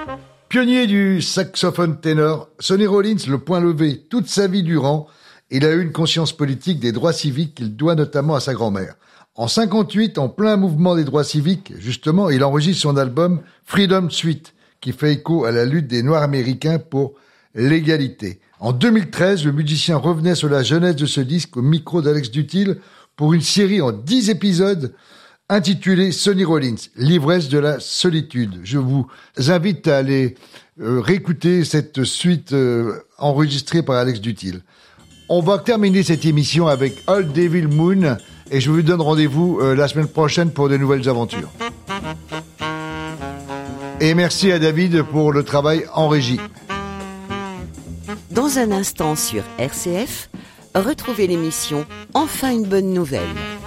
Pionnier du saxophone ténor, Sonny Rollins, le point levé toute sa vie durant, il a eu une conscience politique des droits civiques qu'il doit notamment à sa grand-mère. En 58, en plein mouvement des droits civiques, justement, il enregistre son album Freedom Suite, qui fait écho à la lutte des Noirs américains pour l'égalité. En 2013, le musicien revenait sur la jeunesse de ce disque au micro d'Alex Dutil pour une série en 10 épisodes intitulée Sonny Rollins, l'ivresse de la solitude. Je vous invite à aller réécouter cette suite enregistrée par Alex Dutil. On va terminer cette émission avec Old Devil Moon et je vous donne rendez-vous la semaine prochaine pour de nouvelles aventures. Et merci à David pour le travail en régie. Dans un instant sur RCF, retrouvez l'émission Enfin une bonne nouvelle.